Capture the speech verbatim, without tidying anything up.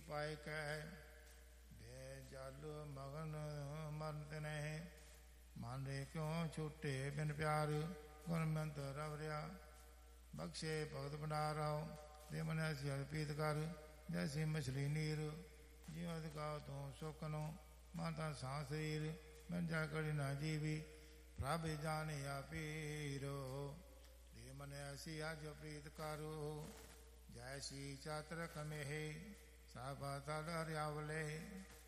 ਪਾਇ ਕੈ ਦੇ ਜਲ ਮਗਨ ਮਰਤ ਨਹਿ ਮਨ ਰੇ ਕਿਉ ਛੁਟੇ ਬਿਨ ਪਿਆਰ ਗੁਣ ਮੰਤ ਰਵਰਿਆ ਬਖਸ਼ੇ ਭਗਤ ਭੰਡਾਰੋ ਦੇ ਮਨ ਐਸੀ ਅਰਪੀਤ ਕਰ ਜੈਸੀ ਮਛਲੀ ਨੀਰ ਜੀਵਤ ਕਾ ਤੂੰ ਸੁਖਨੋ ਮਾਤਾ ਸਾਂ ਸਰੀਰ ਮੈਂ ਜਾ ਕੜੀ ਨਾ ਜੀਵੀ ਪ੍ਰਭ ਜਾਣਿਆ ਪੀਰੋ ਦੇ ਮਨ ਐਸੀ ਅਜ ਪ੍ਰੀਤ ਕਰੋ ਜੈਸੀ ਚਾਤਰ ਕਮੇਹੇ ਸਾਬਾ ਤਲ ਹਰਿਆਵਲੇ